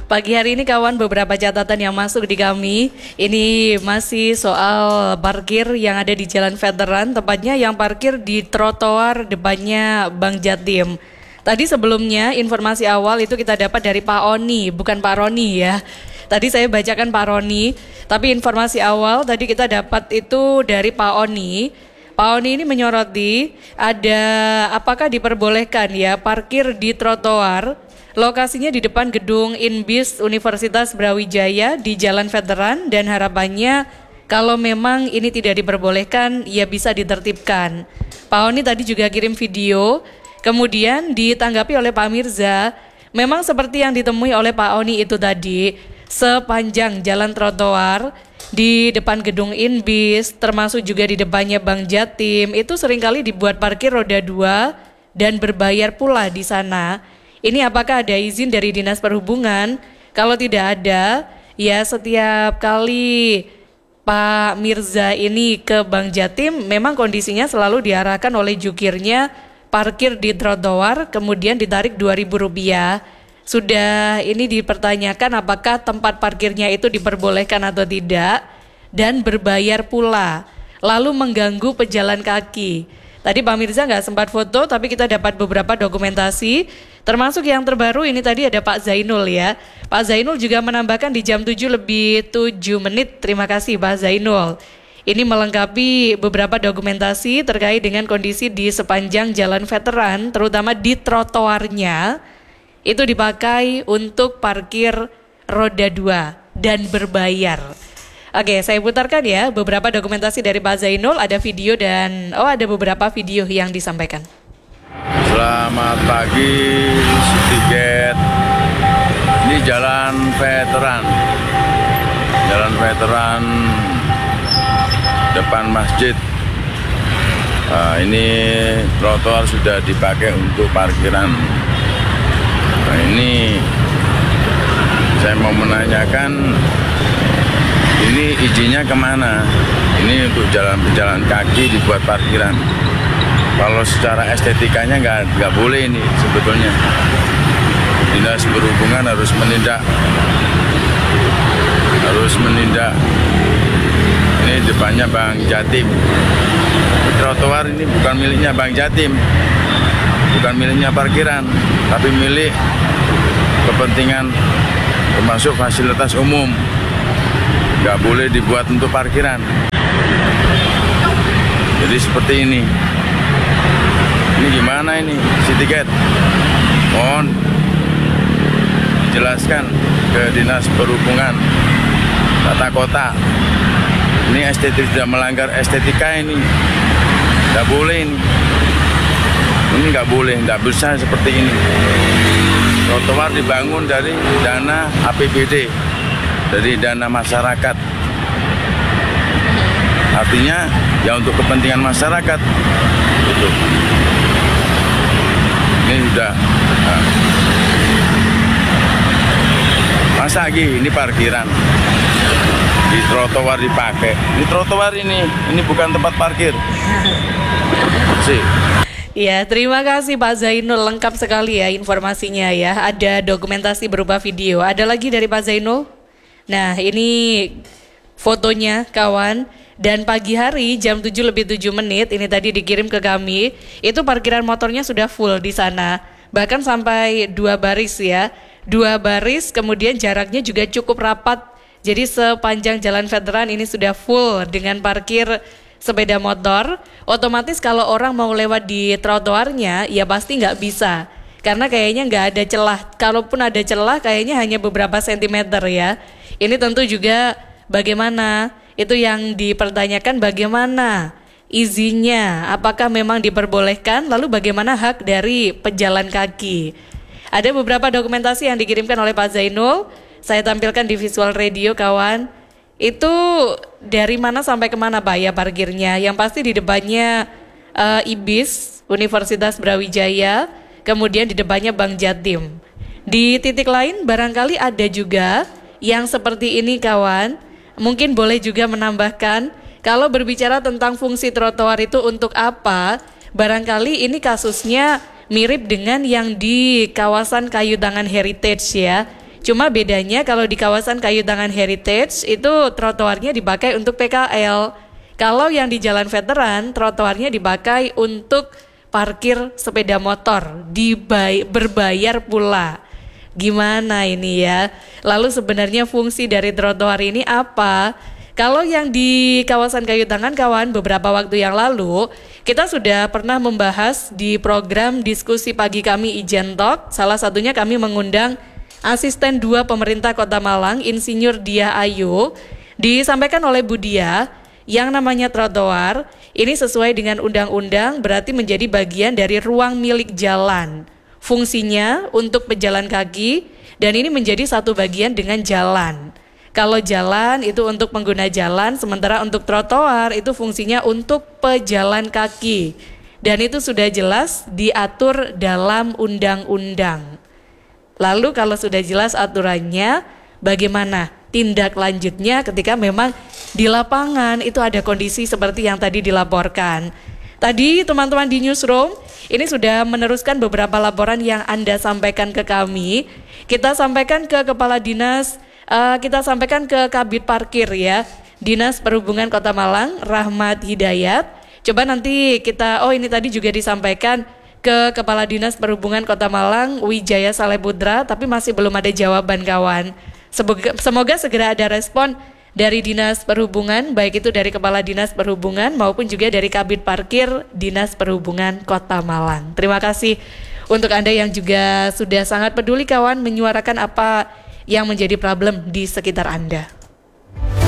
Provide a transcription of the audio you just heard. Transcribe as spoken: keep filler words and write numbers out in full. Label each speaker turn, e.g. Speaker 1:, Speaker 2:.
Speaker 1: Pagi hari ini kawan, beberapa catatan yang masuk di kami. Ini masih soal parkir yang ada di Jalan Veteran, tepatnya yang parkir di trotoar depannya Bank Jatim. Tadi sebelumnya informasi awal itu kita dapat dari Pak Oni, bukan Pak Roni ya. Tadi saya bacakan Pak Roni, tapi informasi awal tadi kita dapat itu dari Pak Oni. Pak Oni ini menyoroti ada apakah diperbolehkan ya parkir di trotoar. Lokasinya di depan gedung Inbis Universitas Brawijaya di Jalan Veteran, dan harapannya kalau memang ini tidak diperbolehkan ya bisa ditertibkan. Pak Oni tadi juga kirim video, kemudian ditanggapi oleh Pak Mirza. Memang seperti yang ditemui oleh Pak Oni itu tadi, sepanjang jalan trotoar di depan gedung Inbis, termasuk juga di depannya Bank Jatim, itu seringkali dibuat parkir roda dua dan berbayar pula di sana. Ini apakah ada izin dari Dinas Perhubungan? Kalau tidak ada, ya setiap kali Pak Mirza ini ke Bank Jatim, memang kondisinya selalu diarahkan oleh jukirnya parkir di trotoar, kemudian ditarik dua ribu rupiah. Sudah ini dipertanyakan apakah tempat parkirnya itu diperbolehkan atau tidak, dan berbayar pula, lalu mengganggu pejalan kaki. Tadi Pak Mirza nggak sempat foto, tapi kita dapat beberapa dokumentasi, termasuk yang terbaru ini tadi ada Pak Zainul ya. Pak Zainul juga menambahkan di jam tujuh lebih tujuh menit, terima kasih Pak Zainul. Ini melengkapi beberapa dokumentasi terkait dengan kondisi di sepanjang Jalan Veteran, terutama di trotoarnya, itu dipakai untuk parkir roda dua dan berbayar. Oke, saya putarkan ya beberapa dokumentasi dari Pak Zainul, ada video dan oh ada beberapa video yang disampaikan.
Speaker 2: Selamat pagi, Citycat. Ini Jalan Veteran. Jalan Veteran depan masjid. Nah, ini trotoar sudah dipakai untuk parkiran. Nah, ini saya mau menanyakan, ini izinnya kemana? Ini untuk jalan berjalan kaki dibuat parkiran. Kalau secara estetikanya nggak nggak boleh ini sebetulnya. Dinas Perhubungan harus menindak, harus menindak. Ini depannya Bank Jatim. Trotoar ini bukan miliknya Bank Jatim, bukan miliknya parkiran, tapi milik kepentingan termasuk fasilitas umum. Nggak boleh dibuat untuk parkiran. Jadi seperti ini. Ini gimana ini, Citycat? Mohon jelaskan ke Dinas Perhubungan Tata Kota. Ini estetik sudah melanggar estetika ini. Nggak boleh ini. Ini nggak boleh, nggak bisa seperti ini. Trotoar dibangun dari dana A P B D, dari dana masyarakat. Artinya ya untuk kepentingan masyarakat. Gitu. Ini sudah. Nah. Masa lagi ini parkiran di trotoar dipakai. Ini trotoar ini, ini bukan tempat parkir. Sih.
Speaker 1: Ya, terima kasih Pak Zainul, lengkap sekali ya informasinya ya. Ada dokumentasi berupa video. Ada lagi dari Pak Zainul? Nah, ini fotonya kawan. Dan pagi hari jam tujuh lebih tujuh menit, ini tadi dikirim ke kami, itu parkiran motornya sudah full di sana. Bahkan sampai dua baris ya. Dua baris, kemudian jaraknya juga cukup rapat. Jadi sepanjang Jalan Veteran ini sudah full dengan parkir sepeda motor. Otomatis kalau orang mau lewat di trotoarnya ya pasti nggak bisa, karena kayaknya nggak ada celah. Kalaupun ada celah kayaknya hanya beberapa sentimeter ya. Ini tentu juga bagaimana, itu yang dipertanyakan, bagaimana izinnya, apakah memang diperbolehkan, lalu bagaimana hak dari pejalan kaki. Ada beberapa dokumentasi yang dikirimkan oleh Pak Zainul, saya tampilkan di visual radio kawan. Itu dari mana sampai kemana Pak ya parkirnya? Yang pasti di depannya uh, Ibis Universitas Brawijaya, kemudian di depannya Bank Jatim. Di titik lain barangkali ada juga yang seperti ini kawan. Mungkin boleh juga menambahkan, kalau berbicara tentang fungsi trotoar itu untuk apa, barangkali ini kasusnya mirip dengan yang di kawasan Kayu Tangan Heritage ya. Cuma bedanya kalau di kawasan Kayu Tangan Heritage itu trotoarnya dipakai untuk P K L. Kalau yang di Jalan Veteran, trotoarnya dipakai untuk parkir sepeda motor, dibay- berbayar pula. Gimana ini ya? Lalu sebenarnya fungsi dari trotoar ini apa? Kalau yang di kawasan Kayu Tangan kawan, beberapa waktu yang lalu kita sudah pernah membahas di program diskusi pagi kami Ijen Talk. Salah satunya kami mengundang Asisten dua Pemerintah Kota Malang, Insinyur Dia Ayu. Disampaikan oleh Bu Dia, yang namanya trotoar ini sesuai dengan undang-undang berarti menjadi bagian dari ruang milik jalan. Fungsinya untuk pejalan kaki dan ini menjadi satu bagian dengan jalan. Kalau jalan itu untuk pengguna jalan, sementara untuk trotoar itu fungsinya untuk pejalan kaki. Dan itu sudah jelas diatur dalam undang-undang. Lalu kalau sudah jelas aturannya, bagaimana tindak lanjutnya ketika memang di lapangan itu ada kondisi seperti yang tadi dilaporkan. Tadi teman-teman di newsroom ini sudah meneruskan beberapa laporan yang Anda sampaikan ke kami. Kita sampaikan ke Kepala Dinas, uh, kita sampaikan ke Kabid Parkir ya, Dinas Perhubungan Kota Malang, Rahmat Hidayat. Coba nanti kita, oh ini tadi juga disampaikan ke Kepala Dinas Perhubungan Kota Malang, Wijaya Saleputra, tapi masih belum ada jawaban kawan. Semoga, semoga segera ada respon dari Dinas Perhubungan, baik itu dari Kepala Dinas Perhubungan maupun juga dari Kabid Parkir Dinas Perhubungan Kota Malang. Terima kasih untuk Anda yang juga sudah sangat peduli kawan menyuarakan apa yang menjadi problem di sekitar Anda.